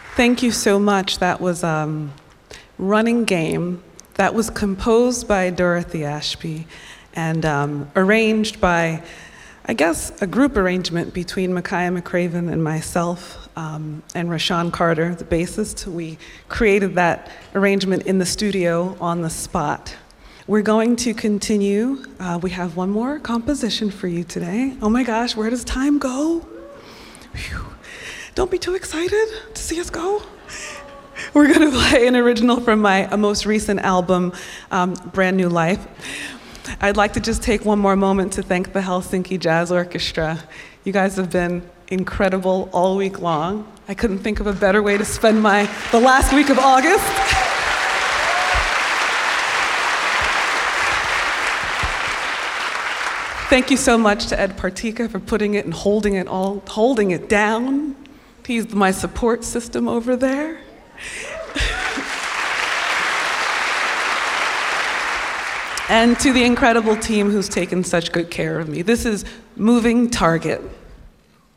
Thank you so much. That was Running Game. That was composed by Dorothy Ashby and arranged by, I guess, a group arrangement between Micaiah McCraven and myself and Rashawn Carter, the bassist. We created that arrangement in the studio on the spot. We're going to continue. We have one more composition for you today. Oh my gosh, where does time go? Whew. Don't be too excited to see us go. We're going to play an original from my most recent album, Brand New Life. I'd like to just take one more moment to thank the Helsinki Jazz Orchestra. You guys have been incredible all week long. I couldn't think of a better way to spend the last week of August. Thank you so much to Ed Partika for putting it and holding it down. He's my support system over there. And to the incredible team who's taken such good care of me. This is Moving Target.